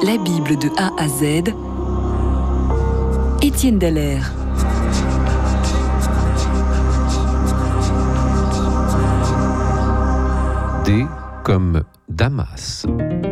La Bible de A à Z, Étienne Dallaire. D comme Damas.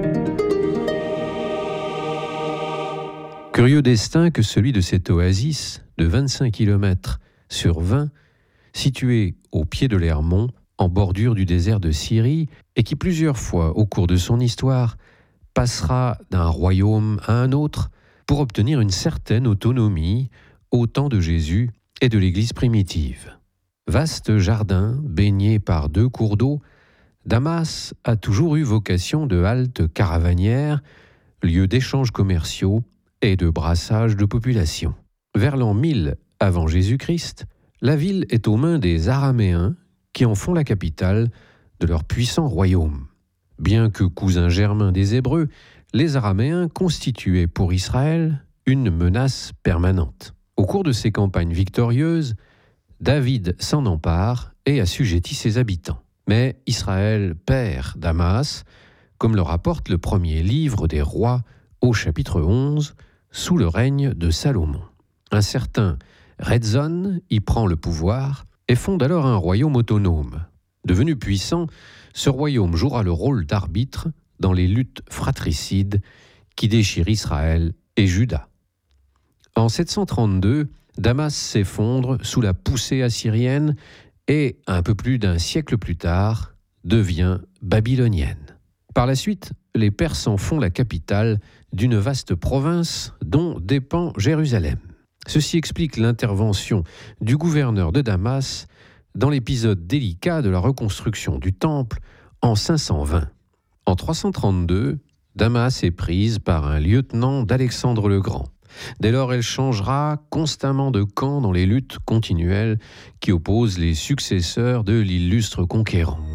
Curieux destin que celui de cette oasis de 25 km sur 20, située au pied de l'Hermon, en bordure du désert de Syrie, et qui plusieurs fois au cours de son histoire passera d'un royaume à un autre pour obtenir une certaine autonomie au temps de Jésus et de l'Église primitive. Vaste jardin baigné par 2 cours d'eau, Damas a toujours eu vocation de halte caravanière, lieu d'échanges commerciaux et de brassage de population. Vers l'an 1000 avant Jésus-Christ, la ville est aux mains des Araméens qui en font la capitale de leur puissant royaume. Bien que cousins germains des Hébreux, les Araméens constituaient pour Israël une menace permanente. Au cours de ces campagnes victorieuses, David s'en empare et assujettit ses habitants. Mais Israël perd Damas, comme le rapporte le premier livre des rois au chapitre 11, sous le règne de Salomon. Un certain Redzon y prend le pouvoir et fonde alors un royaume autonome. Devenu puissant, ce royaume jouera le rôle d'arbitre dans les luttes fratricides qui déchirent Israël et Juda. En 732, Damas s'effondre sous la poussée assyrienne et, un peu plus d'un siècle plus tard, devient babylonienne. Par la suite, les Perses en font la capitale d'une vaste province dont dépend Jérusalem. Ceci explique l'intervention du gouverneur de Damas dans l'épisode délicat de la reconstruction du temple en 520. En 332, Damas est prise par un lieutenant d'Alexandre le Grand. Dès lors, elle changera constamment de camp dans les luttes continuelles qui opposent les successeurs de l'illustre conquérant.